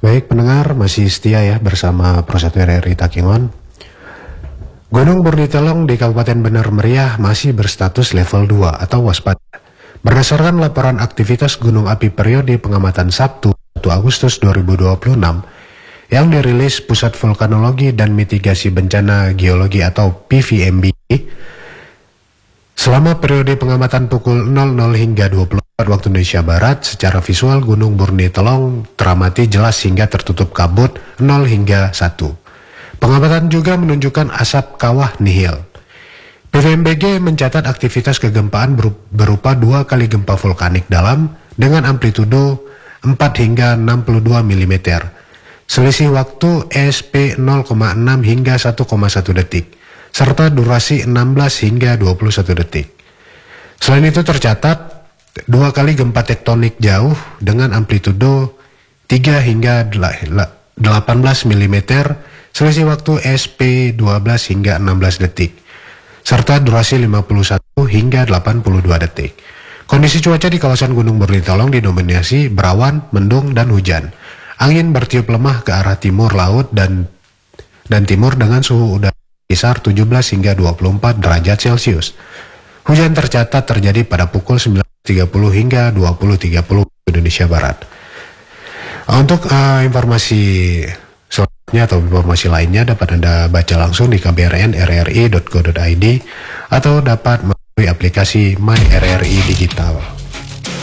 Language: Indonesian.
Baik pendengar, masih setia ya bersama Pro 1 RRI Takengon. Gunung Burnitelong di Kabupaten Bener Meriah masih berstatus level 2 atau waspada. Berdasarkan laporan aktivitas gunung api periode pengamatan Sabtu 1 Agustus 2026 yang dirilis Pusat Vulkanologi dan Mitigasi Bencana Geologi atau PVMB, selama periode pengamatan pukul 00 hingga 24 waktu Indonesia Barat, secara visual Gunung Burnitelong teramati jelas hingga tertutup kabut 0 hingga 1. Pengamatan juga menunjukkan asap kawah nihil. PVMBG mencatat aktivitas kegempaan berupa 2 kali gempa vulkanik dalam dengan amplitudo 4 hingga 62 mm. Selisih waktu ESP 0,6 hingga 1,1 detik, serta durasi 16 hingga 21 detik. Selain itu tercatat 2 kali gempa tektonik jauh dengan amplitudo 3 hingga 18 mm, selisih waktu ESP 12 hingga 16 detik, serta durasi 51 hingga 82 detik. Kondisi cuaca di kawasan Gunung Burnitelong didominasi berawan, mendung, dan hujan. Angin bertiup lemah ke arah timur laut dan timur dengan suhu udara kisar 17 hingga 24 derajat Celcius. Hujan tercatat terjadi pada pukul 19.30 hingga 20.30 Indonesia Barat. Untuk informasi selanjutnya atau informasi lainnya dapat Anda baca langsung di kbrn.rri.go.id atau dapat melalui aplikasi My RRI Digital.